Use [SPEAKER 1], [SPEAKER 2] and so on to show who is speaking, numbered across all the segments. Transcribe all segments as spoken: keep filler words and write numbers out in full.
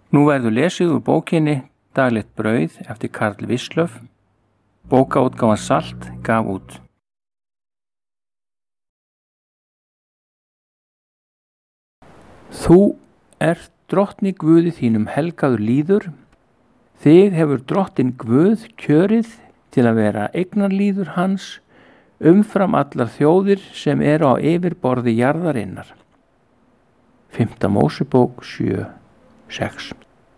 [SPEAKER 1] Nú verður lesið úr bókinni Daglegt brauð eftir Karl Wislöff. Bókaútgáfan Salt gaf út. Þú ert drottni Guði þínum helgaður líður. Þig hefur drottin Guð kjörið til að vera eignarlíður hans umfram allar þjóðir sem eru á yfirborði jarðarinnar. Fimmta Mósebók sjö sex.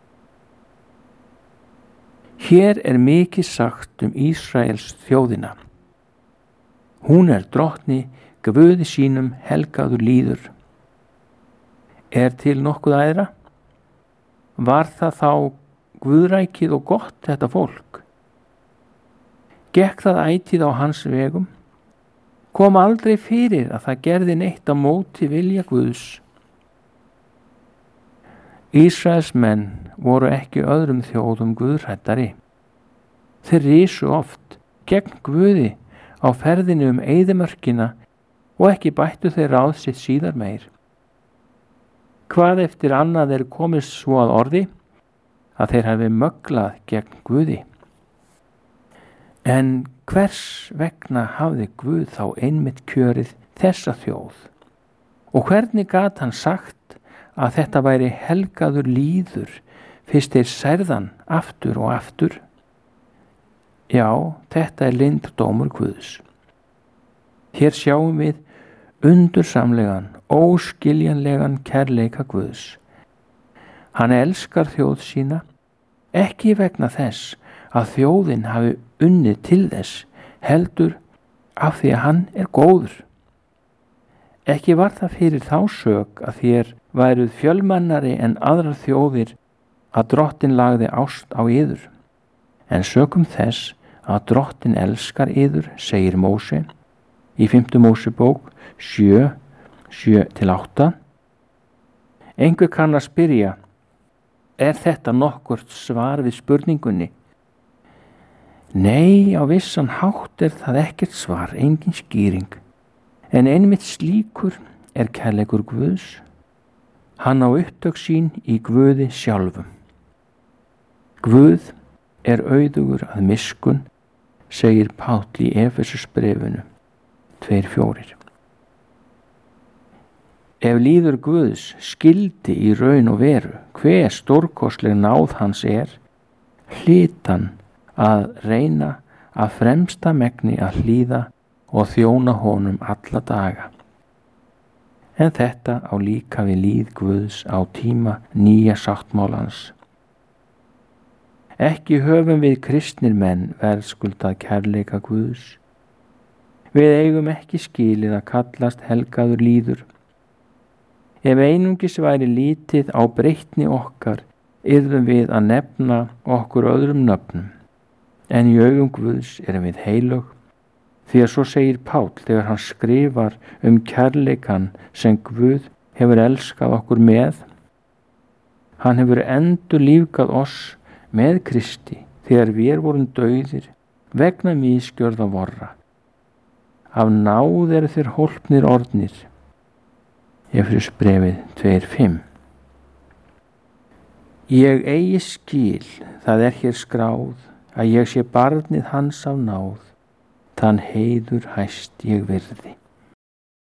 [SPEAKER 1] Hér er mikið sagt um Ísraels þjóðina. Hún er drottni Guði sínum helgaður líður. Er til nokkuð æðra? Var það þá guðrækið og gott þetta fólk? Gekk það ætíð á hans vegum? Kom aldrei fyrir að það gerði neitt á móti vilja Guðs. Ísraels menn voru ekki öðrum þjóðum guðhræddari. Þeir risu oft gegn Guði á ferðinu um eyðimörkina og ekki bættu þeir ráð sitt síðar meir. Hvað eftir annað er komist svo að orði að þeir hafi möglað gegn Guði. En hvers vegna hafði Guð þá einmitt kjörið þessa þjóð? Og hvernig gat hann sagt að þetta væri helgaður líður fyrst þeir særðan aftur og aftur? Já, þetta er leyndardómur Guðs. Hér sjáum við undursamlegan, óskiljanlegan kærleika Guðs. Hann elskar þjóð sína, ekki vegna þess að þjóðin hafi unnið til þess, heldur af því að hann er góður. Ekki var það fyrir þá sök að þér væruð fjölmennari en aðrar þjóðir að drottin lagði ást á yður. En sökum þess að drottin elskar yður, segir Móse í fimmtu Mósebók sjö, sjö til átta. Einhver kann að spyrja, er þetta nokkurt svar við spurningunni? Nei, á vissan hátt er það ekkert svar, engin skýring. En einmitt slíkur er kærleikur Guðs. Hann á upptök sín í Guði sjálfum. Guð er auðugur að miskunn, segir Páll í Efesusbréfinu tvö fjórir. Ef líður Guðs skildi í raun og veru hve stórkostleg náð hans er, hlýt hann að reyna að fremsta megni að hlýða og þjóna honum alla daga. En þetta á líka við líð Guðs á tíma nýja sáttmálans. Ekki höfum við kristnir menn verðskuldað kærleika Guðs. Við eigum ekki skilið að kallast helgaður líður. Ef einungis væri lítið á breytni okkar, yrðum við að nefna okkur öðrum nöfnum. En í augum Guðs erum við heilög, því að svo segir Páll þegar hann skrifar um kærleikan sem Guð hefur elskað okkur með. Hann hefur endurlífgað oss með Kristi þegar við vorum dauðir vegna misgjörða vorra. Af náð eru þeir hólpnir orðnir. Efesubréfið tvö fimm. Ég eigi skil, það er hér skráð, að ég sé barnið hans af náð, þann heiður hæst ég virði.